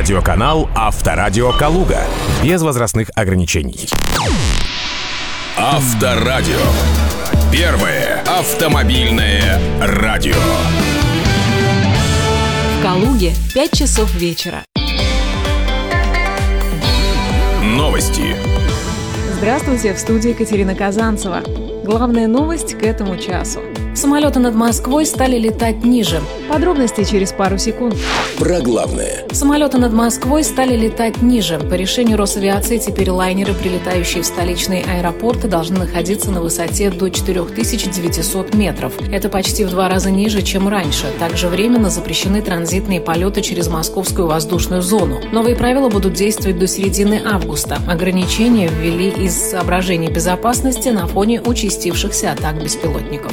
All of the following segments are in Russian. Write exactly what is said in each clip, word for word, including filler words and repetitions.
Радиоканал Авторадио Калуга. Без возрастных ограничений. Авторадио. Первое автомобильное радио. В Калуге пять часов вечера. Новости. Здравствуйте, в студии Екатерина Казанцева. Главная новость к этому часу. Самолеты над Москвой стали летать ниже. Подробности через пару секунд. Про главное. Самолеты над Москвой стали летать ниже. По решению Росавиации теперь лайнеры, прилетающие в столичные аэропорты, должны находиться на высоте до четыре тысячи девятьсот метров. Это почти в два раза ниже, чем раньше. Также временно запрещены транзитные полеты через московскую воздушную зону. Новые правила будут действовать до середины августа. Ограничения ввели из соображений безопасности на фоне участившихся атак беспилотников.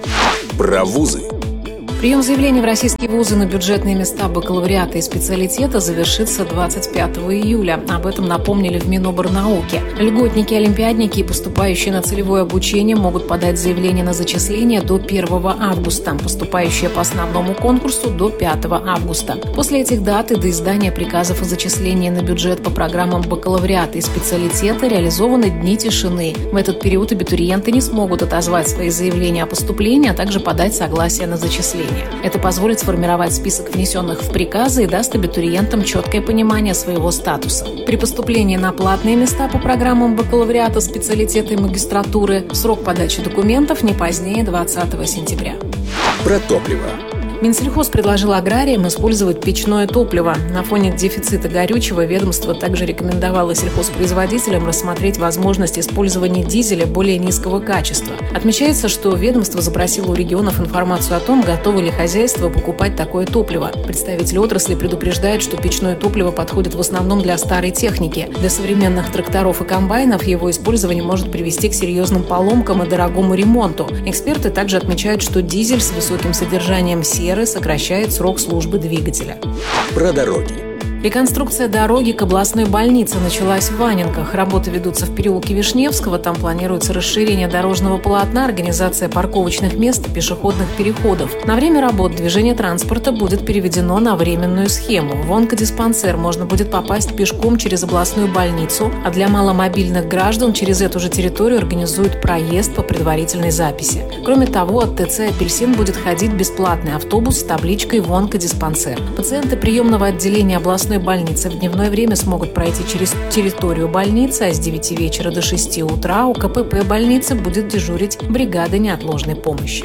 Про вузы. Прием заявлений в российские вузы на бюджетные места бакалавриата и специалитета завершится двадцать пятого июля. Об этом напомнили в Миноборнауки. Льготники, олимпиадники и поступающие на целевое обучение могут подать заявление на зачисление до первого августа, поступающие по основному конкурсу до пятого августа. После этих дат и до издания приказов о зачислении на бюджет по программам бакалавриата и специалитета реализованы дни тишины. В этот период абитуриенты не смогут отозвать свои заявления о поступлении, а также подать согласие на зачисление. Это позволит сформировать список внесенных в приказы и даст абитуриентам четкое понимание своего статуса. При поступлении на платные места по программам бакалавриата, специалитета и магистратуры срок подачи документов не позднее двадцатого сентября. Про топливо. Минсельхоз предложил аграриям использовать печное топливо. На фоне дефицита горючего ведомство также рекомендовало сельхозпроизводителям рассмотреть возможность использования дизеля более низкого качества. Отмечается, что ведомство запросило у регионов информацию о том, готовы ли хозяйства покупать такое топливо. Представители отрасли предупреждают, что печное топливо подходит в основном для старой техники. Для современных тракторов и комбайнов его использование может привести к серьезным поломкам и дорогому ремонту. Эксперты также отмечают, что дизель с высоким содержанием серы сокращает срок службы двигателя. Про дороги. Реконструкция дороги к областной больнице началась в Ваненках. Работы ведутся в переулке Вишневского. Там планируется расширение дорожного полотна, организация парковочных мест и пешеходных переходов. На время работ движение транспорта будет переведено на временную схему. В онкодиспансер можно будет попасть пешком через областную больницу, а для маломобильных граждан через эту же территорию организуют проезд по предварительной записи. Кроме того, от ТЦ «Апельсин» будет ходить бесплатный автобус с табличкой «В онкодиспансер». Пациенты приемного отделения областной больницы в дневное время смогут пройти через территорию больницы, а с девяти вечера до шести утра у КПП больницы будет дежурить бригада неотложной помощи.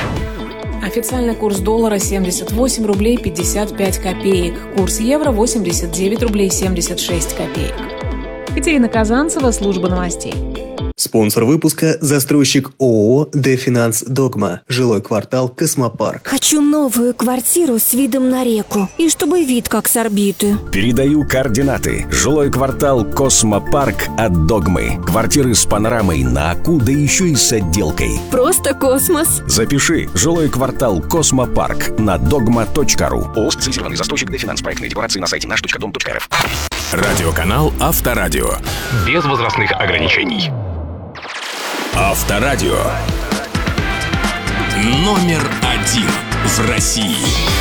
Официальный курс доллара семьдесят восемь рублей пятьдесят пять копеек. Курс евро восемьдесят девять рублей семьдесят шесть копеек. Екатерина Казанцева, служба новостей. Спонсор выпуска – застройщик ООО «Дефинанс Догма». Жилой квартал «Космопарк». Хочу новую квартиру с видом на реку. И чтобы вид как с орбиты. Передаю координаты. Жилой квартал «Космопарк» от «Догмы». Квартиры с панорамой на Аку, да еще и с отделкой. Просто космос. Запиши. Жилой квартал «Космопарк» на догма точка ру. ООО «Специализированный застройщик Дефинанс». Проектные декларации на сайте наш точка дом точка рф. Радиоканал Авторадио. Без возрастных ограничений. Авторадио. Номер один в России.